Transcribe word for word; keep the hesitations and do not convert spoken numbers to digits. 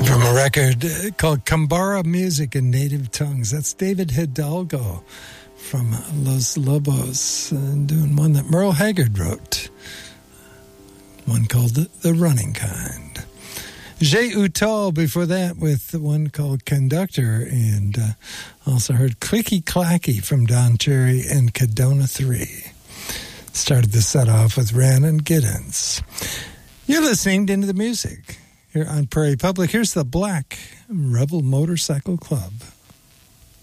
From a record called Cambara Music in Native Tongues. That's David Hidalgo from Los Lobos, and doing one that Merle Haggard wrote, one called The Running Kind. Jay Utol before that with the one called Conductor, and uh, also heard Clicky Clacky from Don Cherry and Cadona three. Started the set off with Rhiannon Giddens. You're listening to Into the Music here on Prairie Public. Here's the Black Rebel Motorcycle Club.